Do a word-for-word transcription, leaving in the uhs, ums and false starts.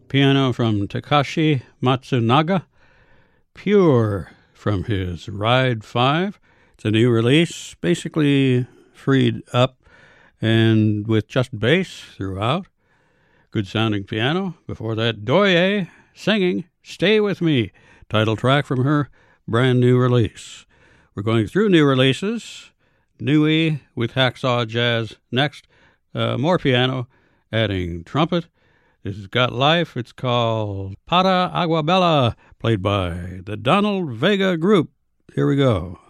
Piano from Takashi Matsunaga. Pure from his Ride five. It's a new release, basically freed up and with just bass throughout. Good sounding piano. Before that, Doye singing Stay With Me, title track from her brand new release. We're going through new releases. Nui with Hacksaw Jazz next. Uh, more piano, adding trumpet. This has got life. It's called Para Aguabella, played by the Donald Vega Group. Here we go.